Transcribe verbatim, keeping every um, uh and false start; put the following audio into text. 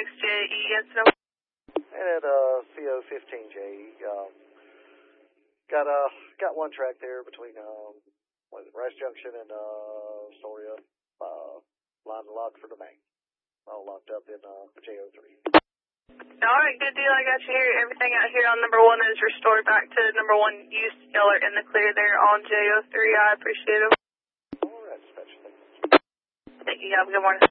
X J E, yes, no. And at uh, C O fifteen J E, um, got uh, got one track there between um, what is it, Rice Junction and uh, Astoria, uh, line locked for the main. All locked up in uh, J O three. All right, good deal. I got you here. Everything out here on number one is restored back to number one use. Y'all are in the clear there on J O three. I appreciate it. All right, special. Thank you. Have a good morning.